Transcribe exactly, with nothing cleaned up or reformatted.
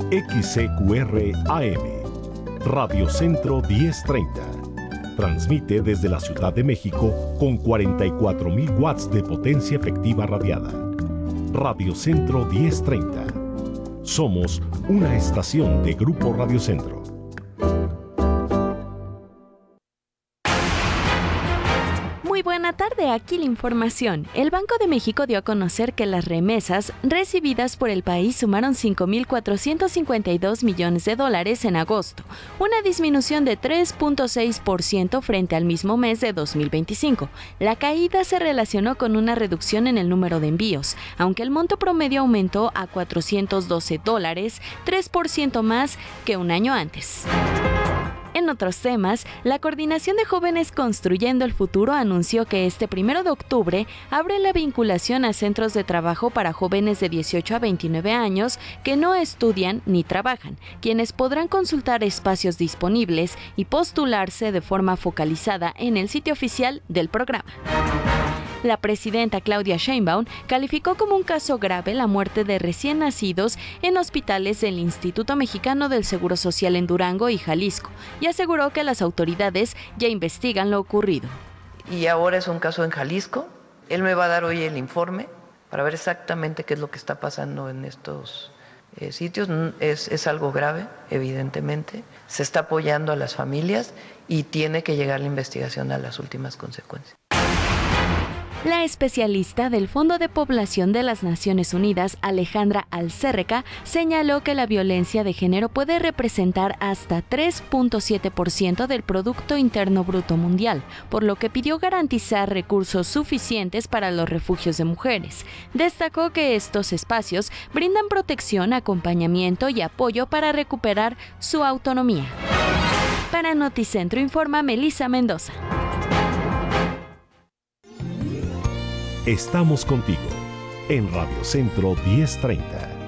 X C Q R A M, Radio Centro diez treinta. Transmite desde la Ciudad de México con cuarenta y cuatro mil watts de potencia efectiva radiada. Radio Centro diez treinta. Somos una estación de Grupo Radio Centro. Muy buena tarde, aquí la información. El Banco de México dio a conocer que las remesas recibidas por el país sumaron cinco mil cuatrocientos cincuenta y dos millones de dólares en agosto, una disminución de tres punto seis por ciento frente al mismo mes de dos mil veinticinco. La caída se relacionó con una reducción en el número de envíos, aunque el monto promedio aumentó a cuatrocientos doce dólares, tres por ciento más que un año antes. En otros temas, la Coordinación de Jóvenes Construyendo el Futuro anunció que este primero de octubre abre la vinculación a centros de trabajo para jóvenes de dieciocho a veintinueve años que no estudian ni trabajan, quienes podrán consultar espacios disponibles y postularse de forma focalizada en el sitio oficial del programa. La presidenta Claudia Sheinbaum calificó como un caso grave la muerte de recién nacidos en hospitales del Instituto Mexicano del Seguro Social en Durango y Jalisco, y aseguró que las autoridades ya investigan lo ocurrido. Y ahora es un caso en Jalisco. Él me va a dar hoy el informe para ver exactamente qué es lo que está pasando en estos eh, sitios. Es, es algo grave, evidentemente. Se está apoyando a las familias y tiene que llegar la investigación a las últimas consecuencias. La especialista del Fondo de Población de las Naciones Unidas, Alejandra Alcérreca, señaló que la violencia de género puede representar hasta tres punto siete por ciento del Producto Interno Bruto Mundial, por lo que pidió garantizar recursos suficientes para los refugios de mujeres. Destacó que estos espacios brindan protección, acompañamiento y apoyo para recuperar su autonomía. Para Noticentro informa Melissa Mendoza. Estamos contigo en Radio Centro diez treinta.